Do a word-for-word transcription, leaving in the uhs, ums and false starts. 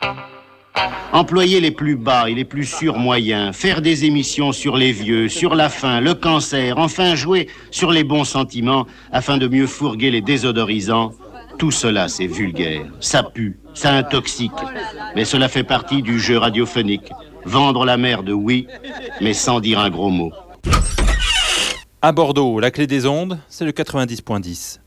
Employer les plus bas et les plus sûrs moyens, faire des émissions sur les vieux, sur la faim, le cancer, enfin jouer sur les bons sentiments afin de mieux fourguer les désodorisants, tout cela c'est vulgaire, ça pue, ça intoxique, mais cela fait partie du jeu radiophonique. Vendre la merde, oui, mais sans dire un gros mot. À Bordeaux, la clé des ondes, c'est le quatre-vingt-dix point dix.